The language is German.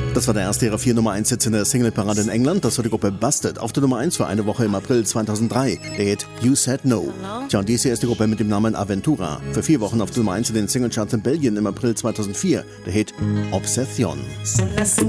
Das war der erste ihrer 4 Nummer 1 Hits in der Singleparade in England. Das war die Gruppe Busted. Auf der Nummer 1 für eine Woche im April 2003. Der Hit You Said No. Tja, und dies hier ist die Gruppe mit dem Namen Aventura. Für 4 Wochen auf der Nummer 1 in den Singlecharts in Belgien im April 2004. Der Hit Obsession.